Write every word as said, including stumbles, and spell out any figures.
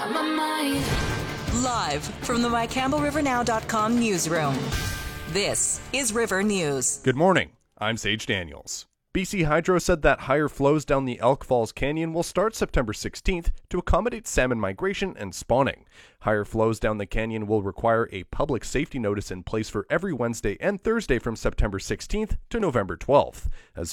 got my mind. Live from the my campbell river now dot com newsroom, this is River News. Good morning. I'm Sage Daniels. B C Hydro said that higher flows down the Elk Falls Canyon will start September sixteenth to accommodate salmon migration and spawning. Higher flows down the canyon will require a public safety notice in place for every Wednesday and Thursday from September sixteenth to November twelfth. As